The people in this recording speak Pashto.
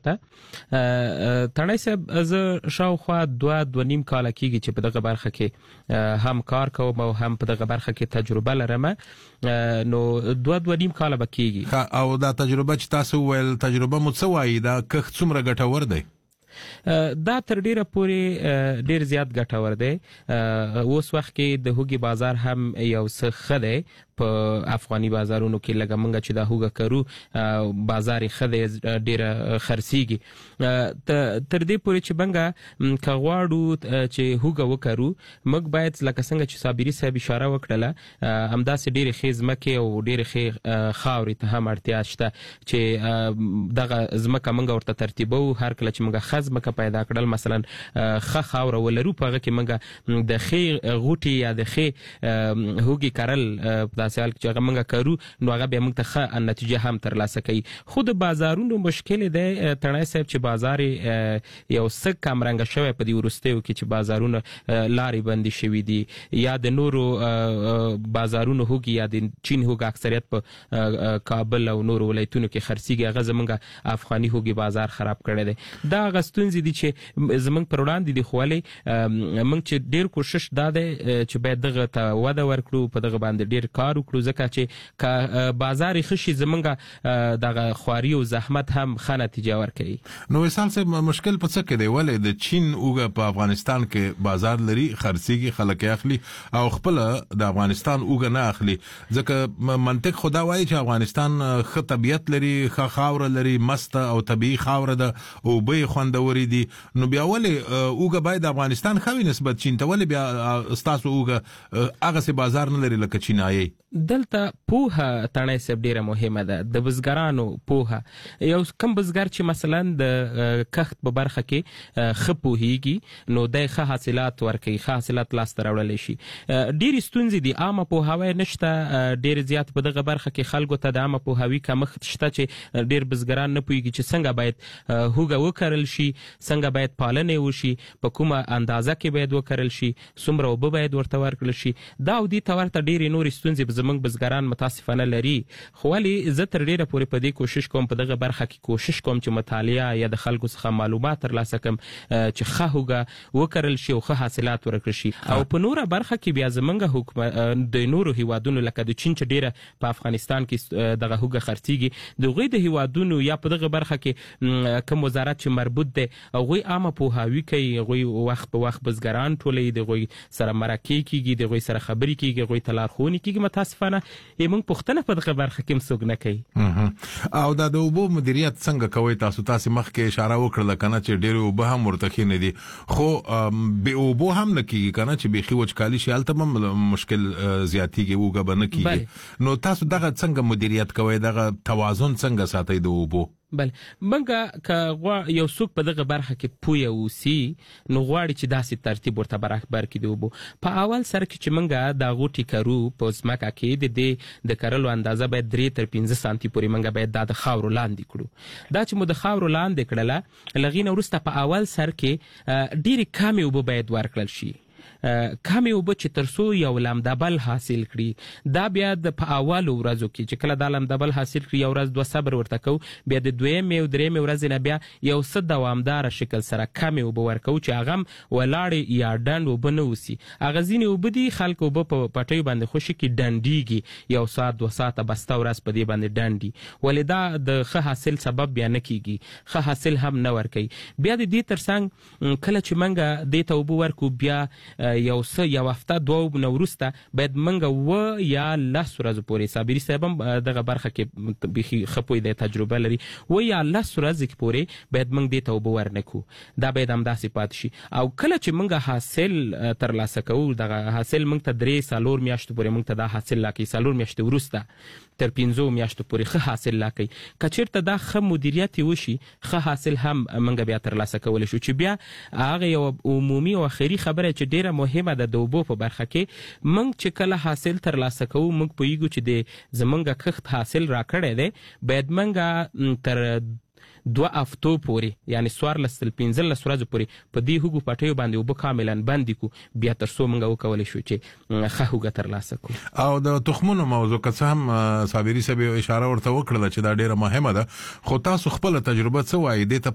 ته. تڼۍ صاحب زه شاوخوا 2.5 کاله کېږي چې په دغه برخه کې هم کار کوم او هم په دغه برخه کې تجربه لرم. نو 2.5 کاله به کېږي. او دا تجربه چې تاسو ویل تجربه مو څه وایي دا کښت څومره ګټور دی؟ دا تر ډیره پورې ډیر زیات ګټور دی. اوس وخت کې د هوګي بازار هم یو څه ښه دی په افغاني بازارونو کې. لکه مونږ چې دا هوګه کرو بازار یې ښه دی، ډیره خرڅیږي. تر دې پورې چې مونږ که غواړو چې هوګه وکرو، موږ باید لکه څنګه چې صابري صاحب اشاره وکړله همداسې ډیرې ښې ځمکې او ډیرې ښې خاورې ته هم اړتیا شته چې دغه ځمکه مونږ ورته ترتیبو. هر کله چې مونږ ښه ځمکه پیدا کړل، مثلا ښه خاوره ولرو، په هغه کې مونږ د ښې غوټې یا د ښې هوګي کرل په داسې حال کې چې هغه مونږ کرو، نو هغه بیا مونږ ته ښه نتیجه هم ترلاسه کوي. خو د بازارونو مشکل دی تڼۍ صاحب چې بازار یو څه کمرنګه شوی په دې وروستیو کې چې بازارونه لارې بندې شوي دي، یا د نورو بازارونو هوګي یا د چین هوګ اکثریت په کابل او نورو ولایتونو کې خرڅیږي، هغه زمونږ افغاني هوګي بازار خراب کړی دی. دا هغه ستونزې دي چې زمونږ پر وړاندې دي. خو ولې مونږ چې ډیر کوشش دا دی چې باید دغه ته وده ورکړو، په دغه باندې ډیر کار وکړو، ځکه چې که بازار ښه شي زمونږ دغه خواري او زحمت هم ښه نتیجه ورکوي. نو وصال صاحب مشکل په څه کې دی؟ ولې د چین اوګه په افغانستان کې بازار لري، خرڅیږي، خلک اخلي، او خپل د افغانستان اوګه نه اخلي؟ ځکه منطق خدا وایي چې افغانستان ښه طبیعت لري، ښه خاوره لري، مست او طبیعي خاوره ده، او به خوندوري دي. نو بیا ولې اوګه باید افغانستان خوي نسبت چین ته؟ ولې بیا ستاسو اوګه هغه سي بازار نه لري لکه چینایي؟ دلته پوهه تڼۍ صاحب ډیره مهمه ده، د بزګرانو پوهه. یو کم بزګر چې مثلا د کښت په برخه کې ښه پوهیږي، نو د ښه حاصلات ورکوي، ښه حاصلات لاسته راوړلی شي. ډیرې ستونزې دي، عامه پوهاوی نشته ډیر زیات په دغه برخه کې. خلکو ته د عامه پوهاوي کمښت شته چې ډیر بزګران نه پوهیږي چې څنګه باید هوګه وکرل شي، څنګه باید پالنه وشي، په کومه اندازه کې باید وکرل شي، څومره اوبه باید ورته ورکړل شي. دا او دې ته ورته ډیرې نورې ستونزې زمونږ بزګران متاسفانه لري. خو ولې زه تر ډیره پورې په دې کوشش کوم، په دغه برخه کې کوشش کوم چې مطالعه یا د خلکو څخه معلومات ترلاسه کړم چې ښه هوګه وکرل شي او ښه حاصلات ورکړل شي. او په نوره برخه کې بیا زمونږ حکومت د نورو هیوادونو لکه د چین چې ډیره په افغانستان کې دغه هوګه خرڅیږي، د هغوی د هیوادونو یا په دغه برخه کې کوم وزارت چې مربوط دی، هغوی عامه پوهاوی کوي، هغوی وخت په وخت بزګران ټولوي، د هغوی سره مرکې کیږي، د هغوی سره خبرې کیږي، هغوی ته لارښوونې کیږي. متاسفانه موږ پوښتنه په دغه برخه کې څوک نه کوي. او دا د اوبو مدیریت څنګه کوي تاسو؟ تاسو مخکې اشاره وکړه کنه چې ډېر اوبه هم ورته نه دي، خو به اوبو هم نه کیږي کنه چې بيخي وچکالي شي، البته هم مشکل زیاتیږي، اوګه بنه کیږي. نو تاسو دغه څنګه مدیریت کوي؟ دغه توازن څنګه ساتي د اوبو؟ بل منګه که یو څوک په دغه برخه کې پوهه اوسي، نو غواړي چې داسې ترتیب ورته برابر کړي. د اوبو په اول سر کې چې منګه دا غوټي کرو په ځمکه کې د کرلو اندازه باید 3 تر 15 سانتي پورې منګه باید د خاورو لاندې کړو. دا چې مو د خاورو لاندې کړله، لغینه وروسته په اول سر کې ډېرې کمې اوبه باید ورکړل شي. کمې اوبه چې تر څو یو لمدبل حاصل کړي، دا بیا د په اولو ورځو کې چې کله دا لمدبل حاصل کړي، یو ورځ 2 صبر ورته کوو، بیا د 2مې او 3مې ورځې نه بیا یو څه دوامداره شکل سره کمې اوبه ورکوو چې هغه ولاړې یا ډنډ اوبه نه اوسي. هغه ځینې اوبه دي خلک اوبه په پټیو باندې خوشي کې ډنډېږي، 1 ساعت 2 ساعته بسته ورځ په دې باندې ډنډي، ولې دا د ښه حاصل سبب بیا نه کیږي، ښه حاصل هم نه ورکوي. بیا د دې ترڅنګ کله چې منګه دې ته اوبه ورکو، بیا یو هفته 2 نه وروسته باید منګه یا 10 ورځې پورې، صابري صاحب هم دغه برخه کې بيخي خپوي د تجربه لري، یا 10 ورځې پورې باید منګ دې ته اوبه ورنکو. دا باید همداسې پاتې شي. او کله چې منګه حاصل ترلاسه کوو، دغه حاصل منګ ته 3-4 میاشتې پورې منګ ته دا حاصل لاکي، 4 میاشتې وروسته تر 15 میاشتو پورې ښه حاصل لاکي. کچیرته دا ښه مدیریت وشي، ښه حاصل هم منګه بیا ترلاسه کولای شو. چې بیا هغه یو عمومي او اخري خبره چې ډیره مهمه ده د اوبو په برخه کې، منګ چې کله حاصل ترلاسه کوو، منګ پوهیږو چې د زمونږ کښت حاصل راکړی دی، باید منګه تر 2 هفتو پورې، یعنی 14-15 ورځې پورې په دې هوګو پټیو باندې اوبه کاملا بندې کو، بیا تر څو موږ وکولی شو چې ښه هوګه ترلاسه کړو. او د تخمونو موضوع که څه هم صابري صاحب اشاره ورته وکړله چې دا ډیره مهمه ده، خو تاسو خپله تجربه څه وایي دې ته